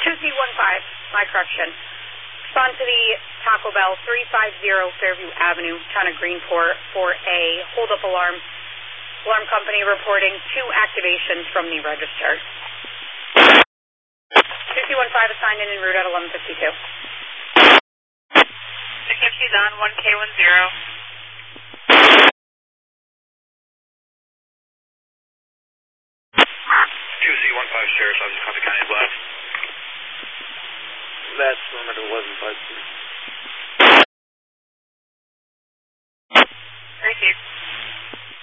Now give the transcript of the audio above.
2C15, my correction. Respond to the Taco Bell 350 Fairview Avenue, Town of Greenport for a hold-up alarm. Alarm company reporting 2 activations from the register. 2C15 assigned in en route at 1152. 650's on 1K10. 2C15 Sheriff's Office, Coffee County Blast. That's perimeter 1152.